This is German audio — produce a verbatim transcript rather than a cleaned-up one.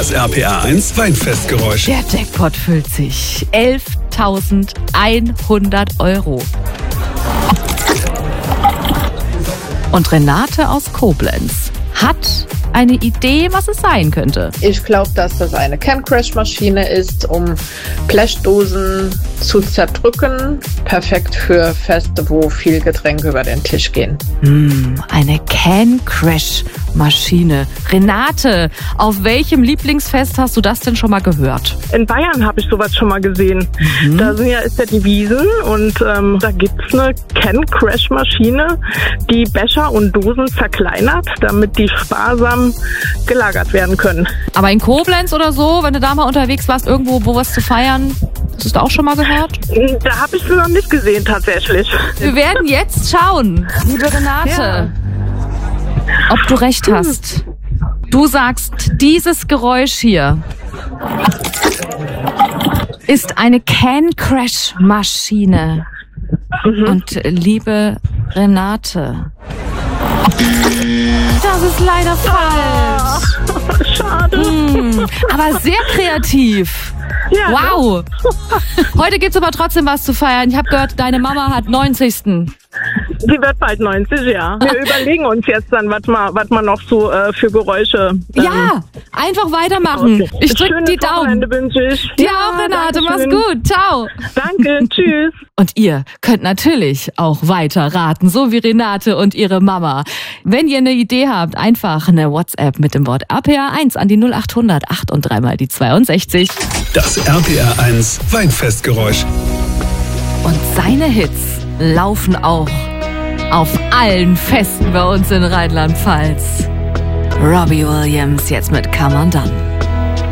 Das R P R eins Weinfestgeräusch. Der Jackpot füllt sich. elftausendeinhundert Euro. Und Renate aus Koblenz hat eine Idee, was es sein könnte. Ich glaube, dass das eine Can-Crash-Maschine ist, um Blechdosen zu zerdrücken. Perfekt für Feste, wo viel Getränke über den Tisch gehen. Hm, eine Can-Crash-Maschine. Renate, auf welchem Lieblingsfest hast du das denn schon mal gehört? In Bayern habe ich sowas schon mal gesehen. Mhm. Da sind ja, ist ja die Wiesn und ähm, da gibt es eine Can-Crash-Maschine, die Becher und Dosen zerkleinert, damit die sparsam gelagert werden können. Aber in Koblenz oder so, wenn du da mal unterwegs warst, irgendwo, wo was zu feiern, hast du das auch schon mal gehört? Da habe ich es noch nicht gesehen, tatsächlich. Wir werden jetzt schauen, liebe Renate, ja, ob du recht hast. Du sagst, dieses Geräusch hier ist eine Can-Crash-Maschine. Mhm. Und liebe Renate, das ist leider falsch. Oh, schade. Mm, aber sehr kreativ. Ja, wow. Heute gibt's aber trotzdem was zu feiern. Ich habe gehört, deine Mama hat neunzigsten Sie wird bald neunzig, ja. Wir überlegen uns jetzt dann, was man, was man noch so äh, für Geräusche... Ähm, ja, einfach weitermachen. Okay. Ich drücke die Daumen. Wünsche ich. Dir ja, auch, Renate. Mach's gut. Ciao. Danke. Tschüss. Und ihr könnt natürlich auch weiter raten, so wie Renate und ihre Mama. Wenn ihr eine Idee habt, einfach eine WhatsApp mit dem Wort R P R eins an die null acht hundert acht und drei mal die zweiundsechzig. Das R P R eins Weinfestgeräusch. Und seine Hits laufen auch auf allen Festen bei uns in Rheinland-Pfalz. Robbie Williams jetzt mit Come On Done.